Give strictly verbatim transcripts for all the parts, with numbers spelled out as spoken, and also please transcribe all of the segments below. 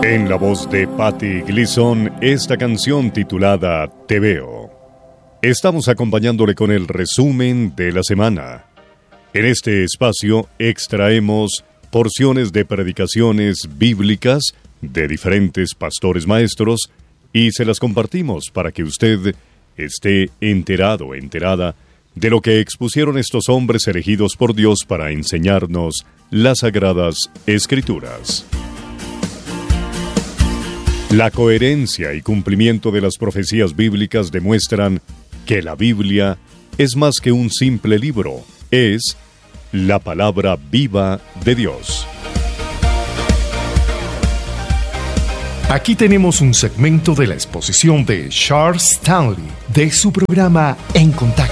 En la voz de Patty Gleason, esta canción titulada Te Veo. Estamos acompañándole con el resumen de la semana. En este espacio extraemos porciones de predicaciones bíblicas de diferentes pastores maestros y se las compartimos para que usted esté enterado, enterada de lo que expusieron estos hombres elegidos por Dios para enseñarnos las Sagradas Escrituras. La coherencia y cumplimiento de las profecías bíblicas demuestran que la Biblia es más que un simple libro, es la palabra viva de Dios. Aquí tenemos un segmento de la exposición de Charles Stanley de su programa En Contacto.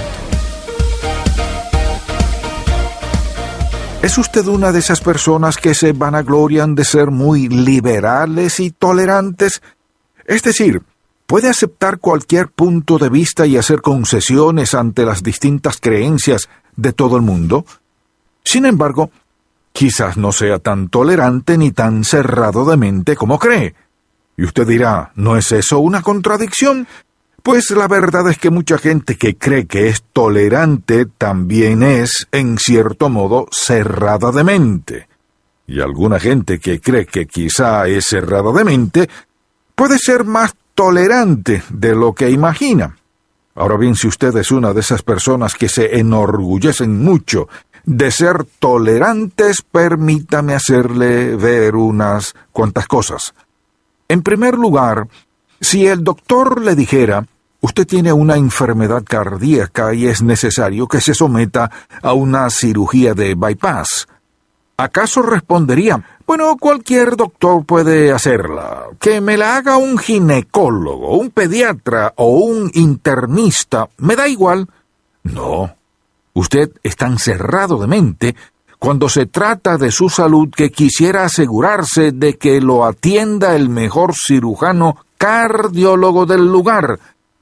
¿Es usted una de esas personas que se vanaglorian de ser muy liberales y tolerantes? Es decir, ¿puede aceptar cualquier punto de vista y hacer concesiones ante las distintas creencias de todo el mundo? Sin embargo, quizás no sea tan tolerante ni tan cerrado de mente como cree. Y usted dirá, ¿no es eso una contradicción? Pues la verdad es que mucha gente que cree que es tolerante también es, en cierto modo, cerrada de mente. Y alguna gente que cree que quizá es cerrada de mente puede ser más tolerante de lo que imagina. Ahora bien, si usted es una de esas personas que se enorgullecen mucho de ser tolerantes, permítame hacerle ver unas cuantas cosas. En primer lugar, si el doctor le dijera: usted tiene una enfermedad cardíaca y es necesario que se someta a una cirugía de bypass, ¿acaso respondería: bueno, cualquier doctor puede hacerla, que me la haga un ginecólogo, un pediatra o un internista, me da igual? No, usted es tan cerrado de mente cuando se trata de su salud que quisiera asegurarse de que lo atienda el mejor cirujano cardiólogo del lugar.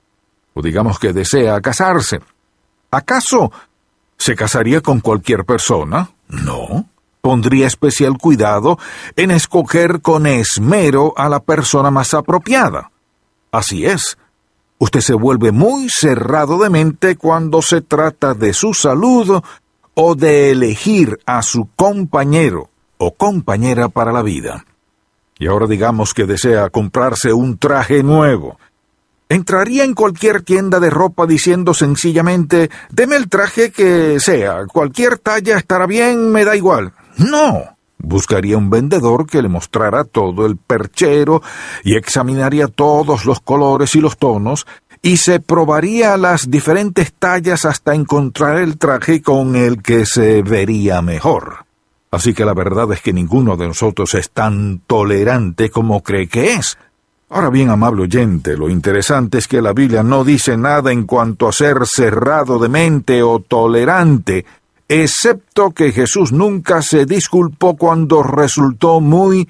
O digamos que desea casarse. ¿Acaso se casaría con cualquier persona? No. Pondría especial cuidado en escoger con esmero a la persona más apropiada. Así es. Usted se vuelve muy cerrado de mente cuando se trata de su salud o de elegir a su compañero o compañera para la vida. Y ahora digamos que desea comprarse un traje nuevo. ¿Entraría en cualquier tienda de ropa diciendo sencillamente: deme el traje que sea, cualquier talla estará bien, me da igual? No. Buscaría un vendedor que le mostrara todo el perchero y examinaría todos los colores y los tonos y se probaría las diferentes tallas hasta encontrar el traje con el que se vería mejor. Así que la verdad es que ninguno de nosotros es tan tolerante como cree que es. Ahora bien, amable oyente, lo interesante es que la Biblia no dice nada en cuanto a ser cerrado de mente o tolerante, excepto que Jesús nunca se disculpó cuando resultó muy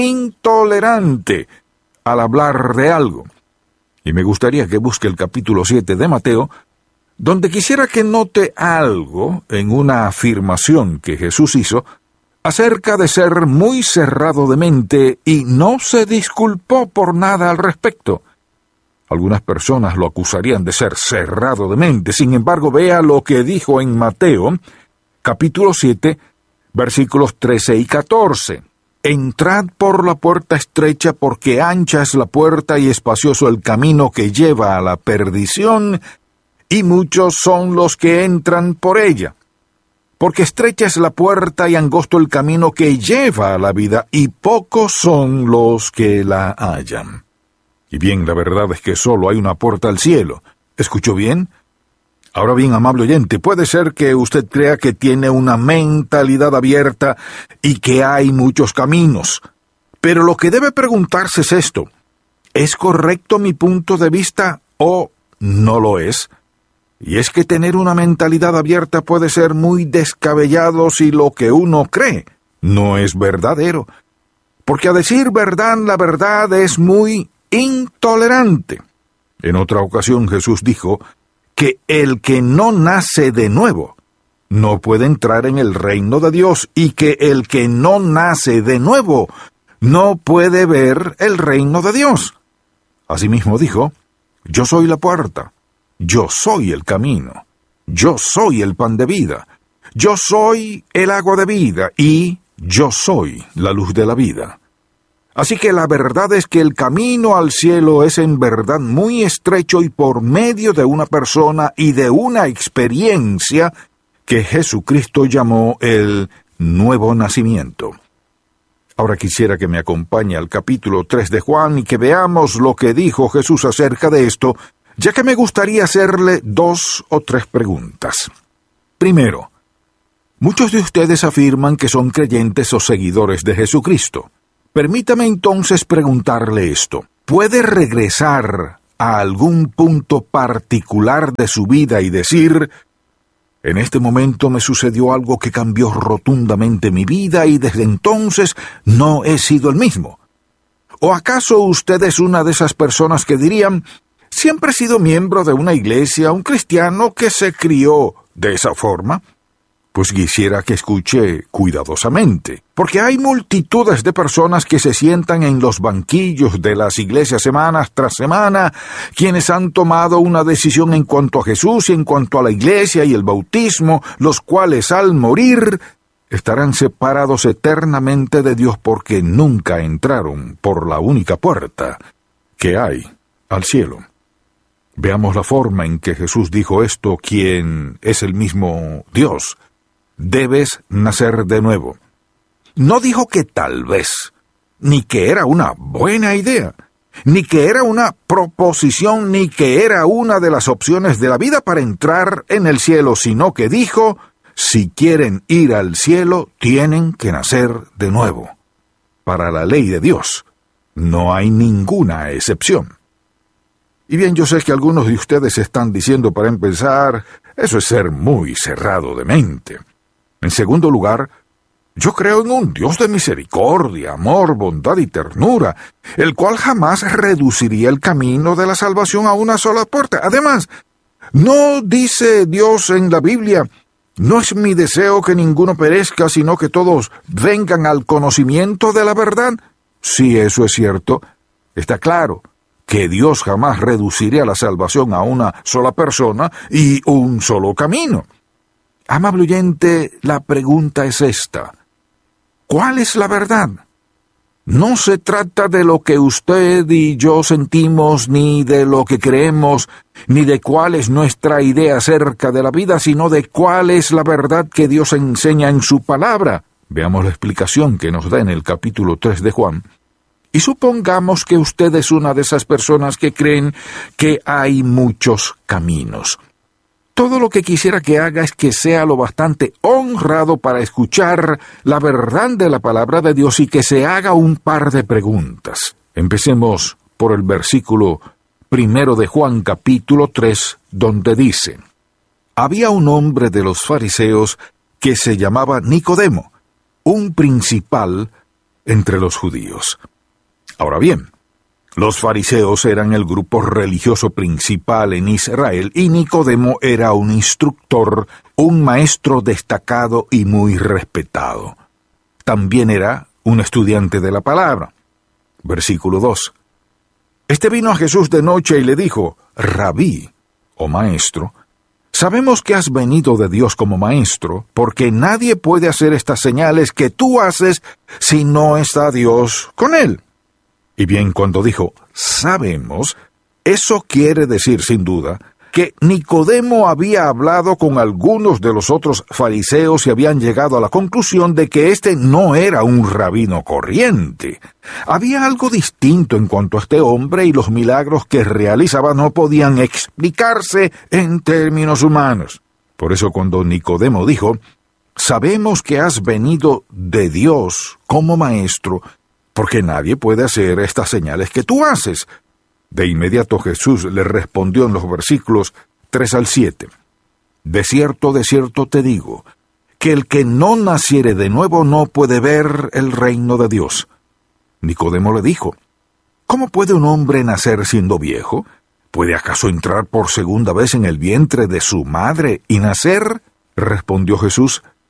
intolerante al hablar de algo. Y me gustaría que busque el capítulo siete de Mateo, donde quisiera que note algo en una afirmación que Jesús hizo acerca de ser muy cerrado de mente y no se disculpó por nada al respecto. Algunas personas lo acusarían de ser cerrado de mente. Sin embargo, vea lo que dijo en Mateo, capítulo siete, versículos trece y catorce. Entrad por la puerta estrecha, porque ancha es la puerta y espacioso el camino que lleva a la perdición, y muchos son los que entran por ella. Porque estrecha es la puerta y angosto el camino que lleva a la vida, y pocos son los que la hallan. Y bien, la verdad es que solo hay una puerta al cielo. ¿Escuchó bien? Ahora bien, amable oyente, puede ser que usted crea que tiene una mentalidad abierta y que hay muchos caminos. Pero lo que debe preguntarse es esto: ¿es correcto mi punto de vista o no lo es? Y es que tener una mentalidad abierta puede ser muy descabellado si lo que uno cree no es verdadero. Porque a decir verdad, la verdad es muy intolerante. En otra ocasión Jesús dijo que el que no nace de nuevo no puede entrar en el reino de Dios, y que el que no nace de nuevo no puede ver el reino de Dios. Asimismo dijo, yo soy la puerta, yo soy el camino, yo soy el pan de vida, yo soy el agua de vida y yo soy la luz de la vida. Así que la verdad es que el camino al cielo es en verdad muy estrecho y por medio de una persona y de una experiencia que Jesucristo llamó el nuevo nacimiento. Ahora quisiera que me acompañe al capítulo tres de Juan y que veamos lo que dijo Jesús acerca de esto, ya que me gustaría hacerle dos o tres preguntas. Primero, muchos de ustedes afirman que son creyentes o seguidores de Jesucristo. Permítame entonces preguntarle esto. ¿Puede regresar a algún punto particular de su vida y decir, en este momento me sucedió algo que cambió rotundamente mi vida y desde entonces no he sido el mismo? ¿O acaso usted es una de esas personas que dirían, siempre he sido miembro de una iglesia, un cristiano que se crió de esa forma? Pues quisiera que escuche cuidadosamente, porque hay multitudes de personas que se sientan en los banquillos de las iglesias semanas tras semana, quienes han tomado una decisión en cuanto a Jesús y en cuanto a la iglesia y el bautismo, los cuales al morir estarán separados eternamente de Dios porque nunca entraron por la única puerta que hay al cielo. Veamos la forma en que Jesús dijo esto, quien es el mismo Dios. Debes nacer de nuevo. No dijo que tal vez, ni que era una buena idea, ni que era una proposición, ni que era una de las opciones de la vida para entrar en el cielo, sino que dijo, si quieren ir al cielo, tienen que nacer de nuevo. Para la ley de Dios, no hay ninguna excepción. Y bien, yo sé que algunos de ustedes están diciendo para empezar, eso es ser muy cerrado de mente. En segundo lugar, yo creo en un Dios de misericordia, amor, bondad y ternura, el cual jamás reduciría el camino de la salvación a una sola puerta. Además, ¿no dice Dios en la Biblia, no es mi deseo que ninguno perezca, sino que todos vengan al conocimiento de la verdad? Si eso es cierto, está claro que Dios jamás reduciría la salvación a una sola persona y un solo camino. Amable oyente, la pregunta es esta. ¿Cuál es la verdad? No se trata de lo que usted y yo sentimos, ni de lo que creemos, ni de cuál es nuestra idea acerca de la vida, sino de cuál es la verdad que Dios enseña en su palabra. Veamos la explicación que nos da en el capítulo tres de Juan. Y supongamos que usted es una de esas personas que creen que hay muchos caminos. Todo lo que quisiera que haga es que sea lo bastante honrado para escuchar la verdad de la palabra de Dios y que se haga un par de preguntas. Empecemos por el versículo primero de Juan capítulo tres, donde dice, había un hombre de los fariseos que se llamaba Nicodemo, un principal entre los judíos. Ahora bien, los fariseos eran el grupo religioso principal en Israel y Nicodemo era un instructor, un maestro destacado y muy respetado. También era un estudiante de la palabra. Versículo dos. Este vino a Jesús de noche y le dijo, Rabí, o maestro, sabemos que has venido de Dios como maestro, porque nadie puede hacer estas señales que tú haces si no está Dios con él. Y bien, cuando dijo, sabemos, eso quiere decir, sin duda, que Nicodemo había hablado con algunos de los otros fariseos y habían llegado a la conclusión de que éste no era un rabino corriente. Había algo distinto en cuanto a este hombre y los milagros que realizaba no podían explicarse en términos humanos. Por eso cuando Nicodemo dijo, sabemos que has venido de Dios como maestro, porque nadie puede hacer estas señales que tú haces. De inmediato Jesús le respondió en los versículos tres al siete. De cierto, de cierto te digo, que el que no naciere de nuevo no puede ver el reino de Dios. Nicodemo le dijo, ¿cómo puede un hombre nacer siendo viejo? ¿Puede acaso entrar por segunda vez en el vientre de su madre y nacer? Respondió Jesús,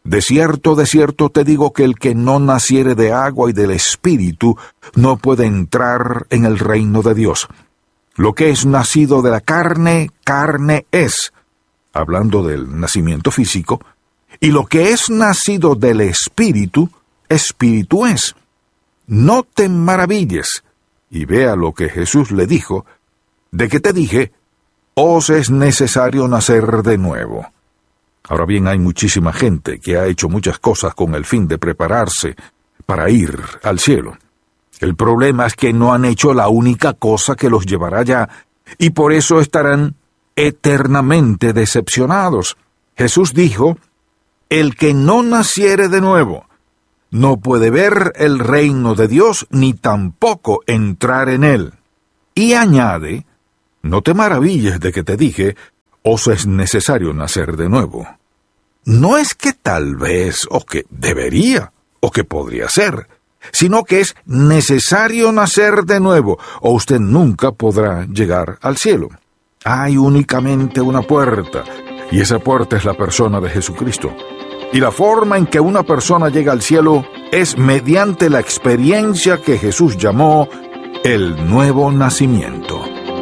De cierto, de cierto te digo que el que no naciere de agua y del Espíritu no puede entrar en el reino de Dios. Lo que es nacido de la carne, carne es, hablando del nacimiento físico, y lo que es nacido del Espíritu, Espíritu es. No te maravilles, y vea lo que Jesús le dijo, de que te dije, os es necesario nacer de nuevo. Ahora bien, hay muchísima gente que ha hecho muchas cosas con el fin de prepararse para ir al cielo. El problema es que no han hecho la única cosa que los llevará allá, y por eso estarán eternamente decepcionados. Jesús dijo, el que no naciere de nuevo, no puede ver el reino de Dios, ni tampoco entrar en él. Y añade, no te maravilles de que te dije, os es necesario nacer de nuevo. No es que tal vez, o que debería, o que podría ser, sino que es necesario nacer de nuevo, o usted nunca podrá llegar al cielo. Hay únicamente una puerta, y esa puerta es la persona de Jesucristo. Y la forma en que una persona llega al cielo es mediante la experiencia que Jesús llamó el nuevo nacimiento.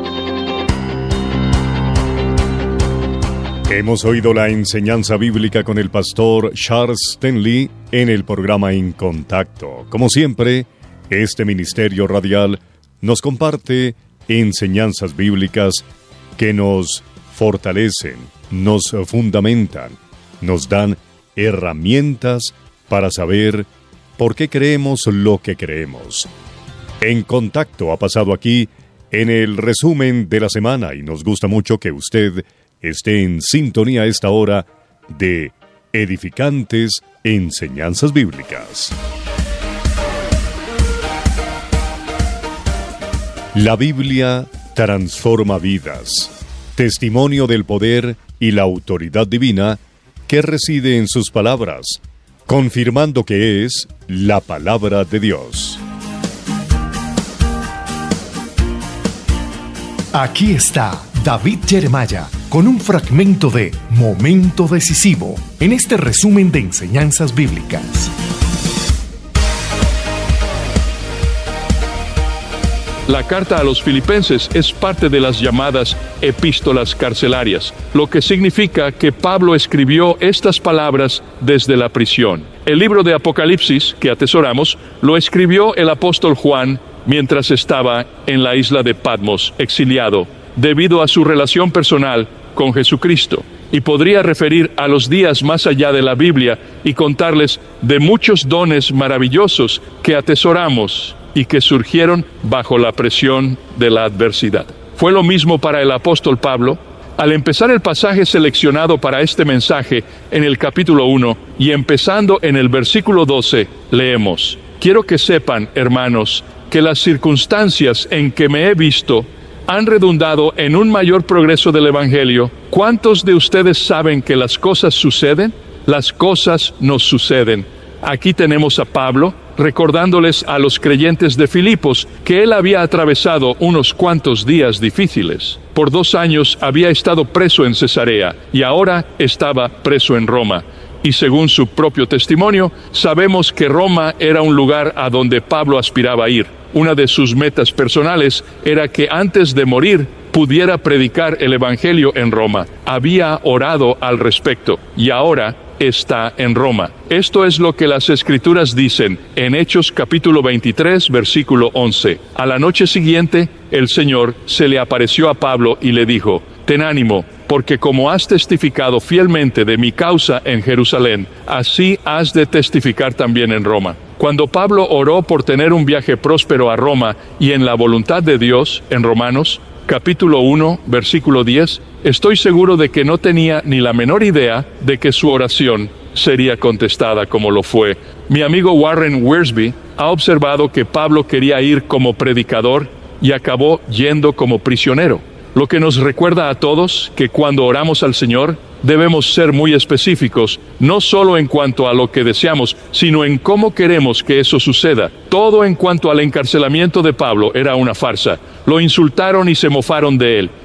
Hemos oído la enseñanza bíblica con el pastor Charles Stanley en el programa En Contacto. Como siempre, este ministerio radial nos comparte enseñanzas bíblicas que nos fortalecen, nos fundamentan, nos dan herramientas para saber por qué creemos lo que creemos. En Contacto ha pasado aquí en el resumen de la semana y nos gusta mucho que usted esté en sintonía a esta hora de edificantes enseñanzas bíblicas. La Biblia transforma vidas, testimonio del poder y la autoridad divina que reside en sus palabras, confirmando que es la palabra de Dios. Aquí está David Jeremiah con un fragmento de Momento Decisivo en este resumen de enseñanzas bíblicas. La carta a los Filipenses es parte de las llamadas epístolas carcelarias, lo que significa que Pablo escribió estas palabras desde la prisión. El libro de Apocalipsis, que atesoramos, lo escribió el apóstol Juan mientras estaba en la isla de Patmos, exiliado, debido a su relación personal con Jesucristo, y podría referir a los días más allá de la Biblia y contarles de muchos dones maravillosos que atesoramos y que surgieron bajo la presión de la adversidad. Fue lo mismo para el apóstol Pablo. Al empezar el pasaje seleccionado para este mensaje en el capítulo uno y empezando en el versículo doce, leemos: Quiero que sepan, hermanos, que las circunstancias en que me he visto han redundado en un mayor progreso del Evangelio. ¿Cuántos de ustedes saben que las cosas suceden? Las cosas nos suceden. Aquí tenemos a Pablo recordándoles a los creyentes de Filipos que él había atravesado unos cuantos días difíciles. Por dos años había estado preso en Cesarea y ahora estaba preso en Roma. Y según su propio testimonio, sabemos que Roma era un lugar a donde Pablo aspiraba a ir. Una de sus metas personales era que antes de morir pudiera predicar el Evangelio en Roma. Había orado al respecto y ahora está en Roma. Esto es lo que las Escrituras dicen en Hechos capítulo veintitrés, versículo once. A la noche siguiente, el Señor se le apareció a Pablo y le dijo: Ten ánimo, porque como has testificado fielmente de mi causa en Jerusalén, así has de testificar también en Roma. Cuando Pablo oró por tener un viaje próspero a Roma y en la voluntad de Dios, en Romanos, capítulo uno, versículo diez, estoy seguro de que no tenía ni la menor idea de que su oración sería contestada como lo fue. Mi amigo Warren Wiersbe ha observado que Pablo quería ir como predicador y acabó yendo como prisionero, lo que nos recuerda a todos que cuando oramos al Señor debemos ser muy específicos, no solo en cuanto a lo que deseamos, sino en cómo queremos que eso suceda. Todo en cuanto al encarcelamiento de Pablo era una farsa. Lo insultaron y se mofaron de él.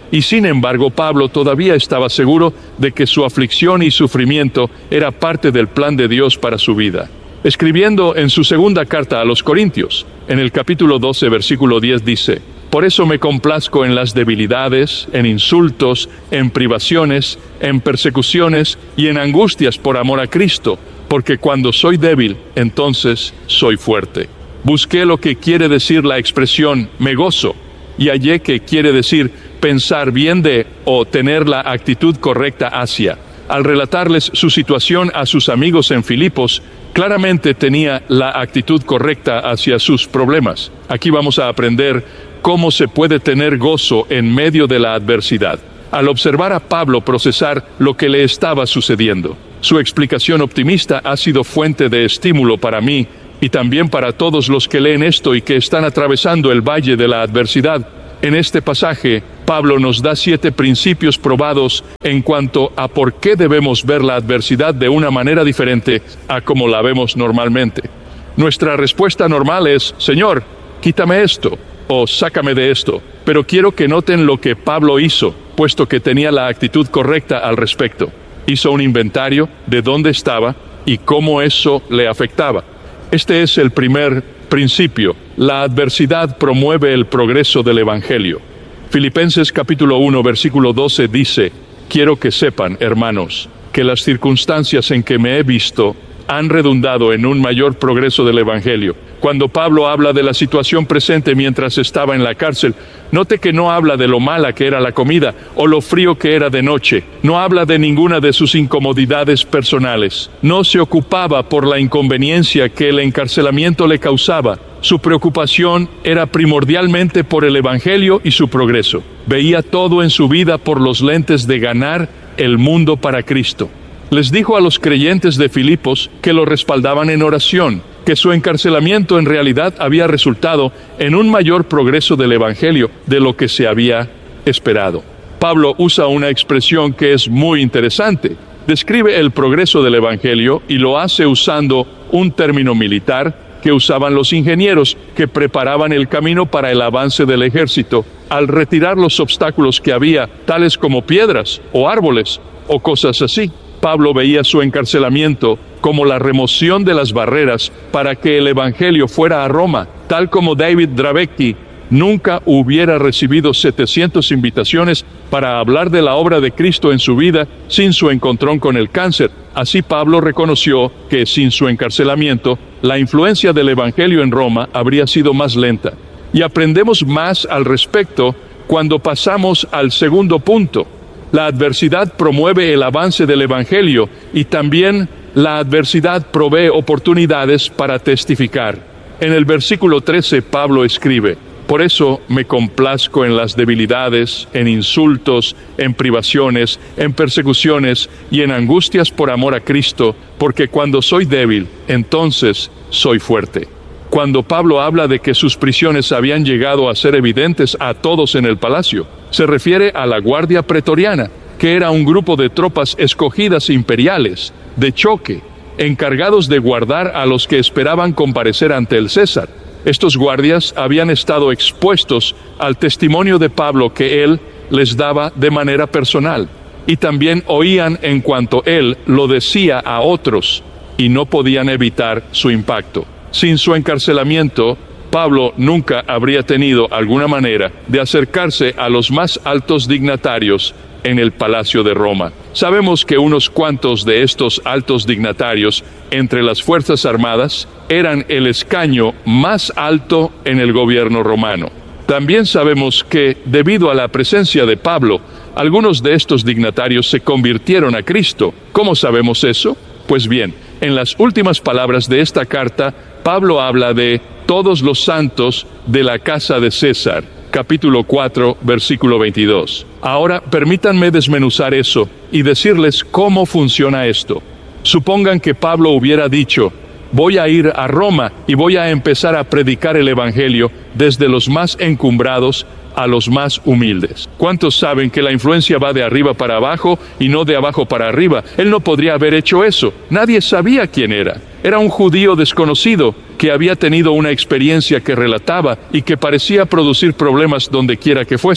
y sin embargo Pablo todavía estaba seguro de que su aflicción y sufrimiento era parte del plan de Dios para su vida. Escribiendo en su segunda carta a los Corintios, en el capítulo doce, versículo diez dice: Por eso me complazco en las debilidades, en insultos, en privaciones, en persecuciones y en angustias por amor a Cristo, porque cuando soy débil, entonces soy fuerte. Busqué lo que quiere decir la expresión me gozo, y hallé que quiere decir pensar bien de o tener la actitud correcta hacia. Al relatarles su situación a sus amigos en Filipos, claramente tenía la actitud correcta hacia sus problemas. Aquí vamos a aprender cómo se puede tener gozo en medio de la adversidad, al observar a Pablo procesar lo que le estaba sucediendo. Su explicación optimista ha sido fuente de estímulo para mí y también para todos los que leen esto y que están atravesando el valle de la adversidad. En este pasaje, Pablo nos da siete principios probados en cuanto a por qué debemos ver la adversidad de una manera diferente a como la vemos normalmente. Nuestra respuesta normal es: Señor, quítame esto, o sácame de esto. Pero quiero que noten lo que Pablo hizo, puesto que tenía la actitud correcta al respecto. Hizo un inventario de dónde estaba y cómo eso le afectaba. Este es el primer principio. La adversidad promueve el progreso del Evangelio. Filipenses capítulo uno, versículo doce dice: Quiero que sepan, hermanos, que las circunstancias en que me he visto han redundado en un mayor progreso del Evangelio. Cuando Pablo habla de la situación presente mientras estaba en la cárcel, note que no habla de lo mala que era la comida o lo frío que era de noche. No habla de ninguna de sus incomodidades personales. No se ocupaba por la inconveniencia que el encarcelamiento le causaba. Su preocupación era primordialmente por el Evangelio y su progreso. Veía todo en su vida por los lentes de ganar el mundo para Cristo. Les dijo a los creyentes de Filipos que lo respaldaban en oración, que su encarcelamiento en realidad había resultado en un mayor progreso del Evangelio de lo que se había esperado. Pablo usa una expresión que es muy interesante. Describe el progreso del Evangelio y lo hace usando un término militar que usaban los ingenieros que preparaban el camino para el avance del ejército, al retirar los obstáculos que había, tales como piedras o árboles o cosas así. Pablo veía su encarcelamiento como la remoción de las barreras para que el Evangelio fuera a Roma, tal como David Dravecki nunca hubiera recibido setecientas invitaciones para hablar de la obra de Cristo en su vida sin su encontrón con el cáncer. Así Pablo reconoció que sin su encarcelamiento, la influencia del Evangelio en Roma habría sido más lenta. Y aprendemos más al respecto cuando pasamos al segundo punto. La adversidad promueve el avance del Evangelio y también la adversidad provee oportunidades para testificar. En el versículo trece, Pablo escribe: Por eso me complazco en las debilidades, en insultos, en privaciones, en persecuciones y en angustias por amor a Cristo, porque cuando soy débil, entonces soy fuerte. Cuando Pablo habla de que sus prisiones habían llegado a ser evidentes a todos en el palacio, se refiere a la guardia pretoriana, que era un grupo de tropas escogidas imperiales, de choque, encargados de guardar a los que esperaban comparecer ante el César. Estos guardias habían estado expuestos al testimonio de Pablo que él les daba de manera personal, y también oían en cuanto él lo decía a otros, y no podían evitar su impacto. Sin su encarcelamiento, Pablo nunca habría tenido alguna manera de acercarse a los más altos dignatarios en el Palacio de Roma. Sabemos que unos cuantos de estos altos dignatarios entre las Fuerzas Armadas eran el escaño más alto en el gobierno romano. También sabemos que, debido a la presencia de Pablo, algunos de estos dignatarios se convirtieron a Cristo. ¿Cómo sabemos eso? Pues bien, en las últimas palabras de esta carta, Pablo habla de todos los santos de la casa de César, capítulo cuatro, versículo veintidós. Ahora, permítanme desmenuzar eso y decirles cómo funciona esto. Supongan que Pablo hubiera dicho: voy a ir a Roma y voy a empezar a predicar el Evangelio desde los más encumbrados a los más humildes. ¿Cuántos saben que la influencia va de arriba para abajo y no de abajo para arriba? Él no podría haber hecho eso. Nadie sabía quién era. Era un judío desconocido que había tenido una experiencia que relataba y que parecía producir problemas donde quiera que fuese.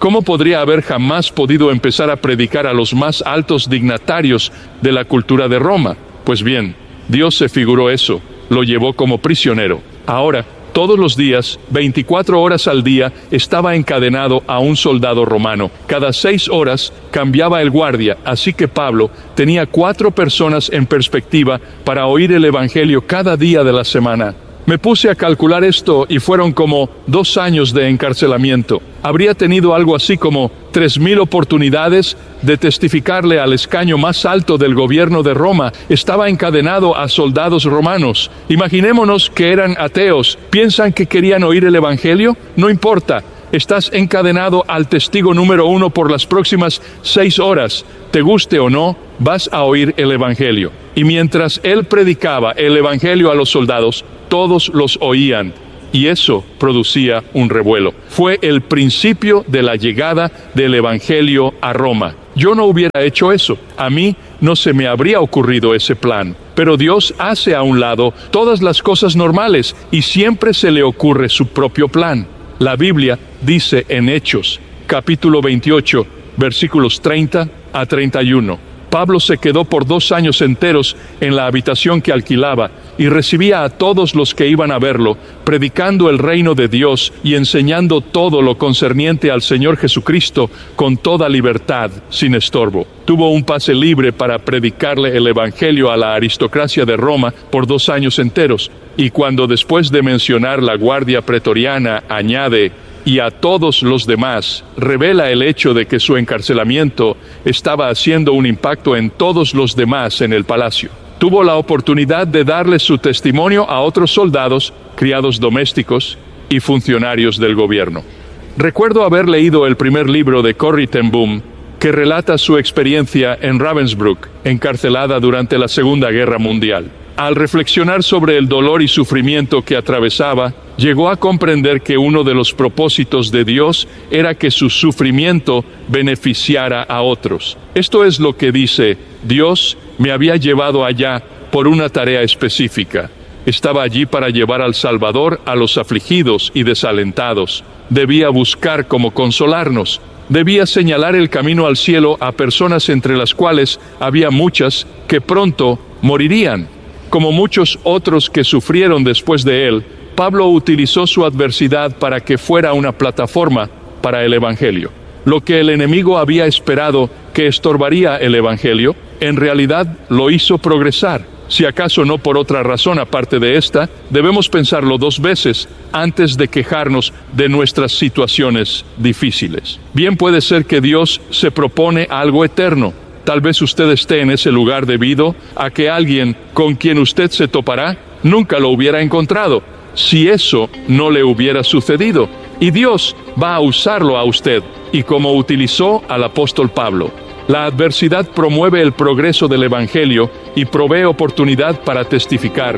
¿Cómo podría haber jamás podido empezar a predicar a los más altos dignatarios de la cultura de Roma? Pues bien, Dios se figuró eso, lo llevó como prisionero. Ahora, todos los días, veinticuatro horas al día, estaba encadenado a un soldado romano. Cada seis horas cambiaba el guardia, así que Pablo tenía cuatro personas en perspectiva para oír el Evangelio cada día de la semana. Me puse a calcular esto y fueron como dos años de encarcelamiento. Habría tenido algo así como tres mil oportunidades de testificarle al escaño más alto del gobierno de Roma. Estaba encadenado a soldados romanos. Imaginémonos que eran ateos. ¿Piensan que querían oír el Evangelio? No importa. Estás encadenado al testigo número uno por las próximas seis horas. Te guste o no, vas a oír el Evangelio. Y mientras él predicaba el Evangelio a los soldados, todos los oían. Y eso producía un revuelo. Fue el principio de la llegada del Evangelio a Roma. Yo no hubiera hecho eso. A mí no se me habría ocurrido ese plan. Pero Dios hace a un lado todas las cosas normales y siempre se le ocurre su propio plan. La Biblia dice en Hechos, capítulo veintiocho, versículos treinta a treinta y uno. Pablo se quedó por dos años enteros en la habitación que alquilaba y recibía a todos los que iban a verlo, predicando el reino de Dios y enseñando todo lo concerniente al Señor Jesucristo con toda libertad, sin estorbo. Tuvo un pase libre para predicarle el Evangelio a la aristocracia de Roma por dos años enteros, y cuando después de mencionar la guardia pretoriana añade y a todos los demás, revela el hecho de que su encarcelamiento estaba haciendo un impacto en todos los demás en el palacio. Tuvo la oportunidad de darle su testimonio a otros soldados, criados domésticos y funcionarios del gobierno. Recuerdo haber leído el primer libro de Corrie ten Boom, que relata su experiencia en Ravensbrück, encarcelada durante la Segunda Guerra Mundial. Al reflexionar sobre el dolor y sufrimiento que atravesaba, llegó a comprender que uno de los propósitos de Dios era que su sufrimiento beneficiara a otros. Esto es lo que dice: Dios me había llevado allá por una tarea específica. Estaba allí para llevar al Salvador a los afligidos y desalentados. Debía buscar cómo consolarnos. Debía señalar el camino al cielo a personas entre las cuales había muchas que pronto morirían. Como muchos otros que sufrieron después de él, Pablo utilizó su adversidad para que fuera una plataforma para el Evangelio. Lo que el enemigo había esperado que estorbaría el Evangelio, en realidad lo hizo progresar. Si acaso no por otra razón aparte de esta, debemos pensarlo dos veces antes de quejarnos de nuestras situaciones difíciles. Bien puede ser que Dios se propone algo eterno. Tal vez usted esté en ese lugar debido a que alguien con quien usted se topará nunca lo hubiera encontrado, si eso no le hubiera sucedido. Y Dios va a usarlo a usted, y como utilizó al apóstol Pablo. La adversidad promueve el progreso del Evangelio y provee oportunidad para testificar.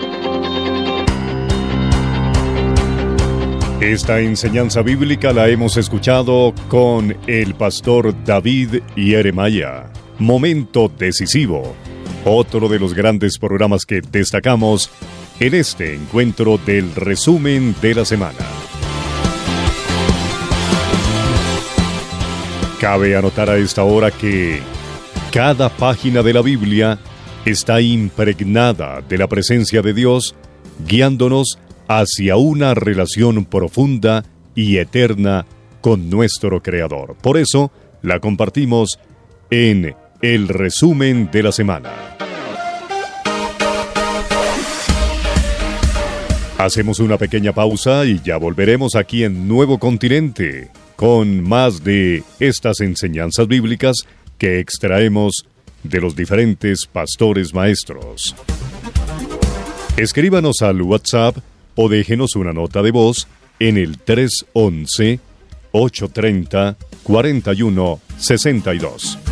Esta enseñanza bíblica la hemos escuchado con el pastor David Jeremiah. Momento decisivo, otro de los grandes programas que destacamos en este encuentro del resumen de la semana. Cabe anotar a esta hora que cada página de la Biblia está impregnada de la presencia de Dios, guiándonos hacia una relación profunda y eterna con nuestro Creador. Por eso, la compartimos en el resumen de la semana. Hacemos una pequeña pausa y ya volveremos aquí en Nuevo Continente con más de estas enseñanzas bíblicas que extraemos de los diferentes pastores maestros. Escríbanos al WhatsApp o déjenos una nota de voz en el tres once, ocho treinta, cuarenta y uno sesenta y dos.